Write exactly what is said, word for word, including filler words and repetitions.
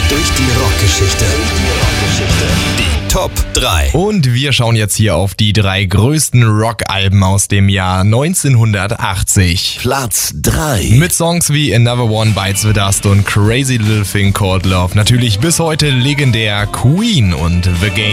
durch die Rockgeschichte. Die Top drei. Und wir schauen jetzt hier auf die drei größten Rockalben aus dem Jahr neunzehnhundertachtzig. Platz drei. Mit Songs wie Another One Bites the Dust und Crazy Little Thing Called Love. Natürlich bis heute legendär Queen und The Game.